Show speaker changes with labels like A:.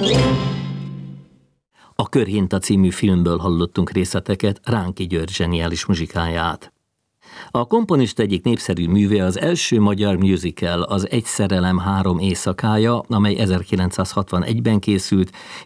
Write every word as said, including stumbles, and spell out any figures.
A: A Körhinta című filmből hallottunk részleteket, Ránki György zseniális muzsikáját. A komponista egyik népszerű műve az első magyar musical, az Egy szerelem három éjszakája, amely ezerkilencszázhatvanegyben készült,